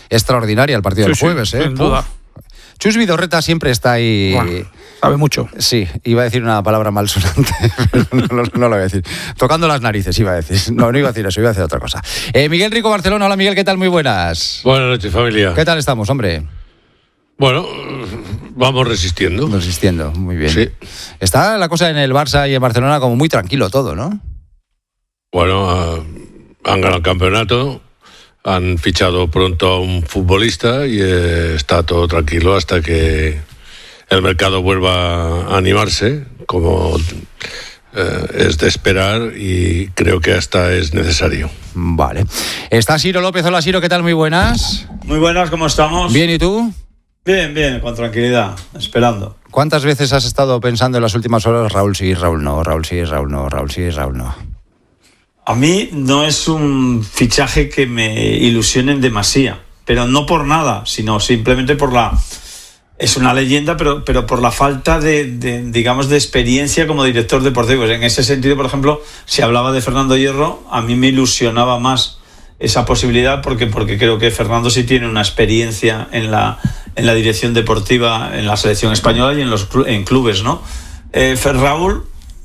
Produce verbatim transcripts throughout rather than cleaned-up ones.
extraordinaria el partido sí, del jueves, sí, ¿eh? Sin duda. Chus Vidorreta siempre está ahí. Bueno, sabe mucho. Sí, iba a decir una palabra malsonante, pero no, no, no lo voy a decir. Tocando las narices, iba a decir. No, no iba a decir eso, iba a decir otra cosa. Eh, Miguel Rico, Barcelona. Hola, Miguel, ¿qué tal? Muy buenas. Buenas noches, familia. ¿Qué tal estamos, hombre? Bueno, vamos resistiendo. Resistiendo, muy bien. Sí. Está la cosa en el Barça y en Barcelona como muy tranquilo todo, ¿no? Bueno, uh, han ganado el campeonato, han fichado pronto a un futbolista y eh, está todo tranquilo hasta que el mercado vuelva a animarse, como eh, es de esperar, y creo que hasta es necesario. Vale. Está Ciro López. Hola, Ciro, ¿qué tal? Muy buenas. Muy buenas, ¿cómo estamos? Bien, ¿y tú? Bien, bien, con tranquilidad, esperando. ¿Cuántas veces has estado pensando en las últimas horas, Raúl sí, Raúl no, Raúl sí, Raúl no, Raúl sí, Raúl no? A mí no es un fichaje que me ilusione en demasía, pero no por nada, sino simplemente por la... Es una leyenda, pero, pero por la falta de, de, digamos, de experiencia como director deportivo. En ese sentido, por ejemplo, si hablaba de Fernando Hierro, a mí me ilusionaba más esa posibilidad porque, porque creo que Fernando sí tiene una experiencia en la, en la dirección deportiva, en la selección española y en los en clubes, ¿no? Eh, Raúl...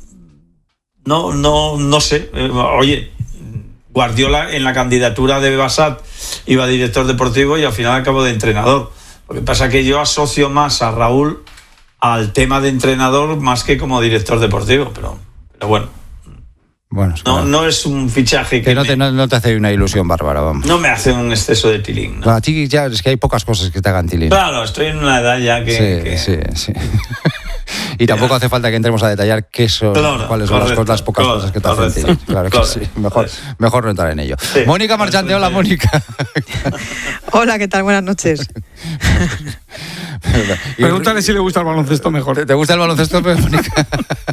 No, no, no sé. Eh, oye, Guardiola en la candidatura de Bassat iba director deportivo y al final acabó de entrenador. Lo que pasa es que yo asocio más a Raúl al tema de entrenador más que como director deportivo, pero, pero bueno. Bueno, es no, claro. no es un fichaje que, que no, me, te, no, no te hace una ilusión bárbara, vamos. No me hace un exceso de tilín, ¿no? A ti ya es que hay pocas cosas que te hagan tilín. Claro, estoy en una edad ya que... Sí, que... sí, sí. Y tampoco hace falta que entremos a detallar qué son, claro, cuáles son correcto, las, las pocas claro, cosas que te correcto, hacen tilín. Claro que claro, sí. Mejor, mejor no entrar en ello. Sí, Mónica Marchante, hola, Mónica. Hola, ¿qué tal? Buenas noches. Pregúntale si le gusta el baloncesto mejor. ¿Te, te gusta el baloncesto, Mónica?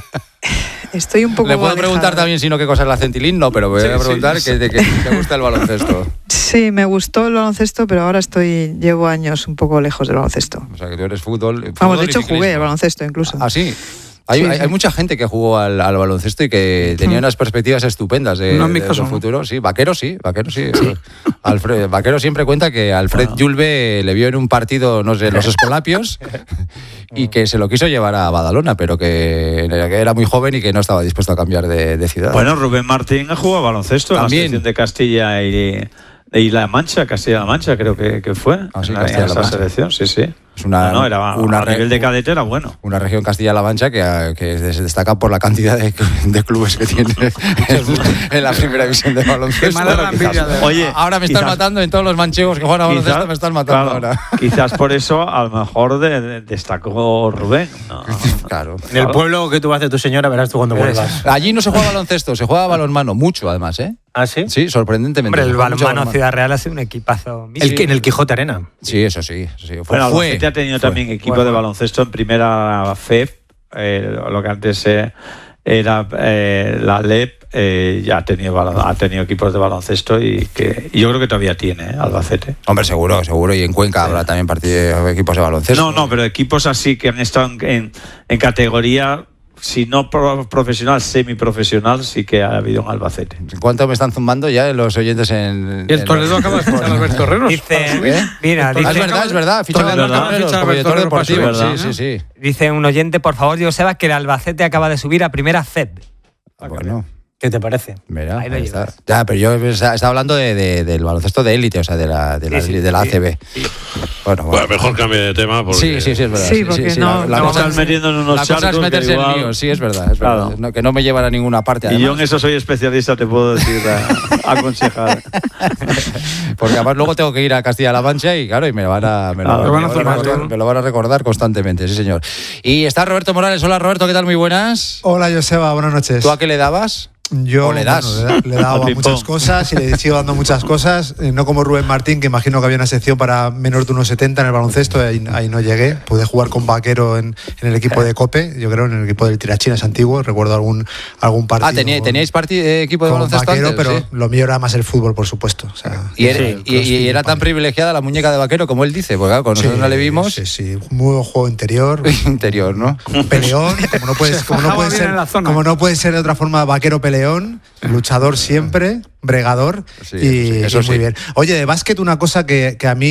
Estoy un poco Le puedo alejada. preguntar también si no qué cosas le hacen tilín, no, pero voy sí, a preguntar sí, que, que, que te gusta el baloncesto. Sí, me gustó el baloncesto, pero ahora estoy llevo años un poco lejos del baloncesto. O sea, que tú eres fútbol. fútbol Vamos, de hecho jugué al baloncesto incluso. ¿Ah, sí? Hay, sí, hay, sí. hay mucha gente que jugó al, al baloncesto y que tenía unas perspectivas estupendas de, no en mi de caso, su futuro. ¿No? Sí, Vaquero sí, Vaquero sí. Alfred, Vaquero siempre cuenta que Alfred bueno. Julve le vio en un partido, no sé, los Escolapios y que se lo quiso llevar a Badalona, pero que era muy joven y que no estaba dispuesto a cambiar de, de ciudad. Bueno, Rubén Martín ha jugado baloncesto también en la selección de Castilla y... Y La Mancha, Castilla-La Mancha, creo que, que fue. Ah, sí, en, en esa selección, sí, sí. Es una, no, no, era, una a nivel de cadete era bueno. Una región Castilla-La Mancha que, que se destaca por la cantidad de, de clubes que tiene en, en la primera división de baloncesto. Oye, ahora me están quizás, matando en todos los manchegos que juegan a baloncesto, quizás, me están matando claro, ahora. Quizás por eso a lo mejor de, de, destacó Rubén. No, claro. En el pueblo que tú vas de tu señora verás tú cuando vuelvas. Allí no se juega baloncesto, se juega balonmano, mucho además, ¿eh? ¿Ah, sí? Sí, sorprendentemente. Hombre, el balonmano Ciudad Real ha sido un equipazo. El, sí. En el Quijote Arena. Sí, eso sí. Eso sí. Fue, bueno, fue, Albacete ha tenido fue, también equipo bueno. de baloncesto en primera F E P, eh, lo que antes eh, era eh, la L E P, eh, ya ha tenido, ha tenido equipos de baloncesto y que y yo creo que todavía tiene eh, Albacete. Hombre, seguro, seguro. Y en Cuenca sí. habrá también partido, equipos de baloncesto. No, no, pero equipos así que han estado en, en, en categoría... Si no profesional, semiprofesional, sí que ha habido un Albacete. ¿Cuánto me están zumbando ya los oyentes en...? Y el Toledo acaba de fichar a Alberto Torreros. Dice, ¿Eh? Mira, dice, ah, es verdad, es verdad. Fichado a Torreros como director deportivo. Sí, sí, sí. Dice un oyente, por favor, Joseba, que el Albacete acaba de subir a primera F E P. Bueno. ¿Qué te parece? Mira, ahí ahí está. Ya, pero yo estaba hablando de, de, del baloncesto de élite, o sea, de la, de la, sí, sí, de la A C B. Sí. Bueno, bueno. bueno, mejor cambie de tema. Porque... Sí, sí, sí, es verdad. Sí, porque sí, sí, no, la, la no cosa estás metiendo en unos la cosa es meterse igual... en lío, sí, es verdad. Es verdad. Claro. No, que no me llevan a ninguna parte. Además. Y yo en eso soy especialista, te puedo decir, a, aconsejar. Porque además luego tengo que ir a Castilla-La Mancha y claro, y me, van a, me, lo, ah, van a, me, van a recordar, me lo van a recordar constantemente, sí, señor. Y está Roberto Morales. Hola, Roberto, ¿qué tal? Muy buenas. Hola, Joseba, buenas noches. ¿Tú a qué le dabas? Yo ¿O le das? Bueno, le, le he dado a muchas cosas y le sigo dando muchas cosas, eh, no como Rubén Martín, que imagino que había una sección para menos de uno setenta en el baloncesto, ahí, ahí no llegué. Pude jugar con Vaquero en, en el equipo de Cope, yo creo, en el equipo del Tirachinas antiguo, recuerdo algún, algún partido. Ah, ¿teníais, ¿teníais partid- eh, equipo de baloncesto Vaquero, antes? pero ¿sí? Lo mío era más el fútbol, por supuesto. O sea, y, era, sí, y, y era tan privilegiada la muñeca de Vaquero como él dice, porque claro, con nosotros sí, no le vimos. Sí, sí, muy buen juego interior. Interior, ¿no? Peleón, como no, puedes, como, no puede ser, como no puede ser de otra forma, Vaquero peleón, luchador siempre, bregador, sí, y, sí, eso y muy sí. bien. Oye, de básquet una cosa que, que a mí